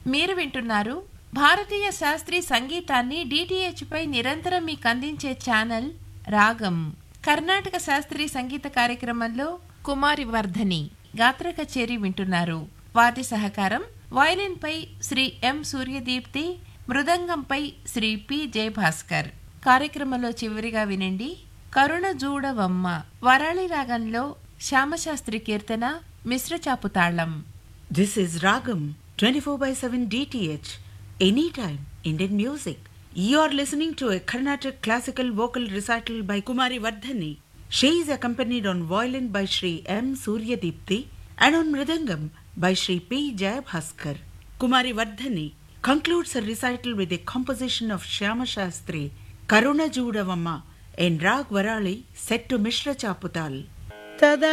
మీరు వింటున్నారు భారతీయ శాస్త్రీయ సంగీతాన్ని డిటిహెచ్ పై నిరంతరం మీకు అందించే ఛానల్ రాగం. కర్ణాటక శాస్త్రీయ సంగీత కార్యక్రమంలో కుమారి వర్ధని గాత్ర కచేరీ వింటున్నారు. వాటి సహకారం వయలిన్ పై శ్రీ ఎం సూర్యదీప్తి, మృదంగంపై శ్రీ పి జయభాస్కర్. కార్యక్రమంలో చివరిగా వినండి కరుణ జూడవమ్మ వరాళి రాగంలో శ్యామశాస్త్రి కీర్తన మిశ్ర చాపుతాళం. This is Ragam 24/7 DTH, anytime Indian music. You are listening to a Carnatic classical vocal recital by Kumari Vardhani. She is accompanied on violin by Sri M. Suryadipti and on mridangam by Sri P. Jayabhaskar. Kumari Vardhani concludes her recital with a composition of Shyama Shastri, Karuna Judavamma, in Rag Varali set to Mishra Chaputal.